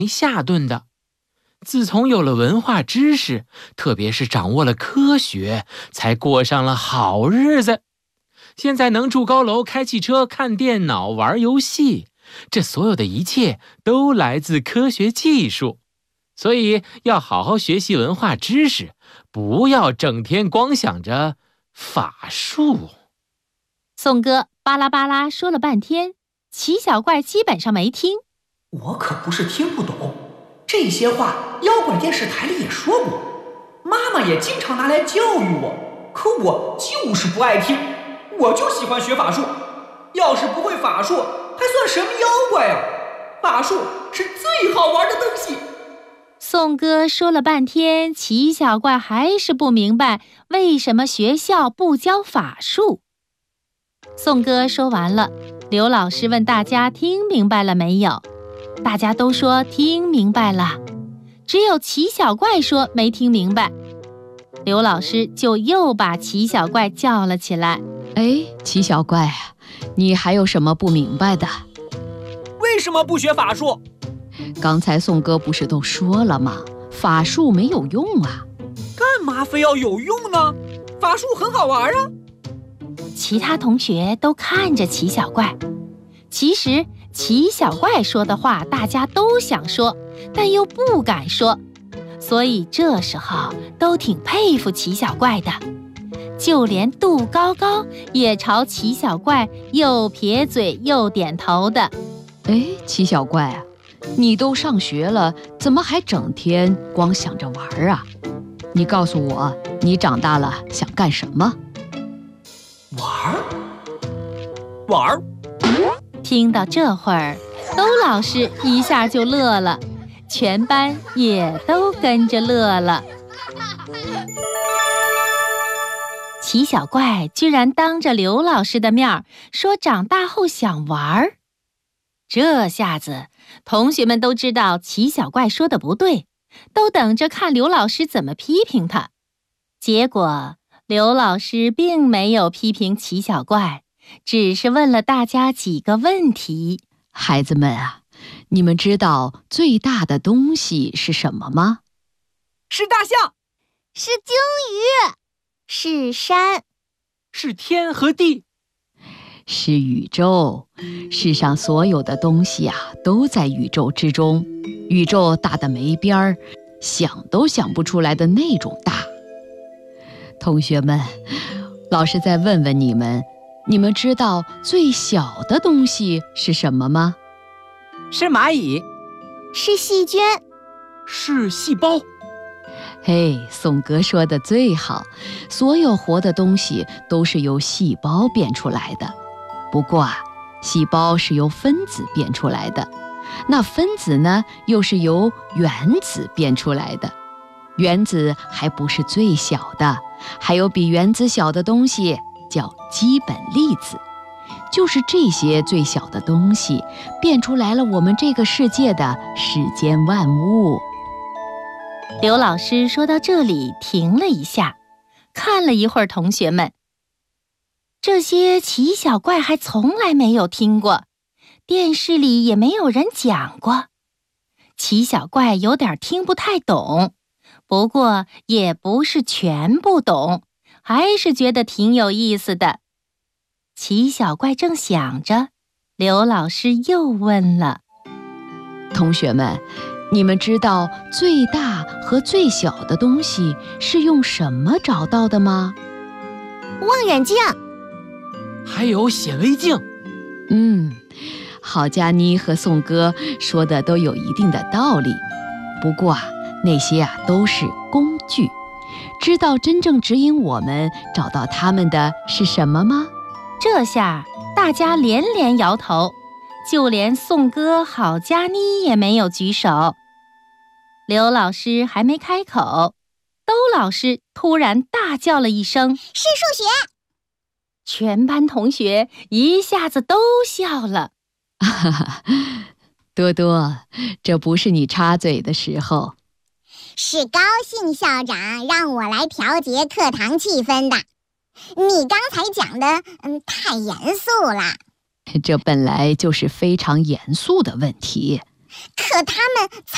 下顿的。自从有了文化知识，特别是掌握了科学，才过上了好日子。现在能住高楼、开汽车、看电脑、玩游戏，这所有的一切都来自科学技术。所以要好好学习文化知识，不要整天光想着法术。 宋哥巴拉巴拉说了半天，奇小怪基本上没听。 我可不是听不懂，这些话妖怪电视台里也说过，妈妈也经常拿来教育我，可我就是不爱听，我就喜欢学法术。要是不会法术，还算什么妖怪啊？法术是最好玩的东西。 宋哥说了半天，奇小怪还是不明白为什么学校不教法术。宋哥说完了，刘老师问大家听明白了没有？大家都说听明白了，只有奇小怪说没听明白。刘老师就又把奇小怪叫了起来。 奇小怪啊，你还有什么不明白的？ 为什么不学法术？ 刚才宋哥不是都说了吗？法术没有用啊。 干嘛非要有用呢？法术很好玩啊。 其他同学都看着奇小怪。其实奇小怪说的话大家都想说，但又不敢说，所以这时候都挺佩服奇小怪的。就连杜高高也朝奇小怪又撇嘴又点头的。 奇小怪啊，你都上学了，怎么还整天光想着玩啊？你告诉我，你长大了想干什么？ 玩。 听到这会儿，兜老师一下就乐了，全班也都跟着乐了。奇小怪居然当着刘老师的面说长大后想玩，这下子同学们都知道奇小怪说的不对，都等着看刘老师怎么批评他。结果刘老师并没有批评奇小怪，只是问了大家几个问题。 孩子们啊，你们知道最大的东西是什么吗？ 是大象， 是鲸鱼，是山， 是天和地， 是宇宙。世上所有的东西啊，都在宇宙之中。宇宙大得没边儿，想都想不出来的那种大。同学们，老师再问问你们，你们知道最小的东西是什么吗？ 是蚂蚁， 是细菌， 是细胞。 宋哥说的最好，所有活的东西都是由细胞变出来的。不过细胞是由分子变出来的，那分子呢，又是由原子变出来的。原子还不是最小的，还有比原子小的东西，叫基本粒子。就是这些最小的东西，变出来了我们这个世界的世间万物。 刘老师说到这里停了一下，看了一会儿同学们。这些奇小怪还从来没有听过，电视里也没有人讲过。奇小怪有点听不太懂，不过也不是全不懂，还是觉得挺有意思的。奇小怪正想着，刘老师又问了： 同学们，你们知道最大和最小的东西是用什么找到的吗？ 望远镜， 还有显微镜。 郝佳妮和宋哥说的都有一定的道理。不过那些都是工具。知道真正指引我们找到它们的是什么吗？ 这下大家连连摇头，就连宋哥、郝佳妮也没有举手。刘老师还没开口，兜老师突然大叫了一声： 是数学！ 全班同学一下子都笑了。 多多，这不是你插嘴的时候。 是高兴校长让我来调节课堂气氛的。你刚才讲的太严肃了。 这本来就是非常严肃的问题。 可他们才